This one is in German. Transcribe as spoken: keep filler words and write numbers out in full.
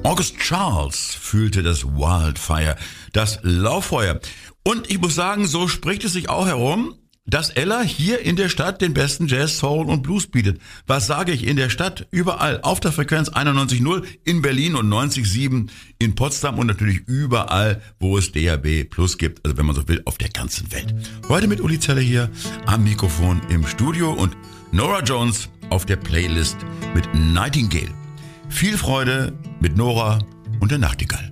August Charles fühlte das Wildfire, das Lauffeuer. Und ich muss sagen, so spricht es sich auch herum, dass Ella hier in der Stadt den besten Jazz, Soul und Blues bietet. Was sage ich, in der Stadt? Überall. Auf der Frequenz einundneunzig Komma null in Berlin und neunzig Komma sieben in Potsdam und natürlich überall, wo es D A B Plus gibt. Also wenn man so will, auf der ganzen Welt. Heute mit Uli Zeller hier am Mikrofon im Studio und Norah Jones auf der Playlist mit Nightingale. Viel Freude mit Nora und der Nachtigall.